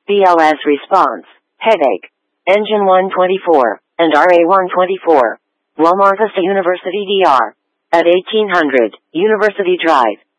BLS response, headache. Engine 124, and RA 124. Walmart Vista University DR. At 1800, University Drive.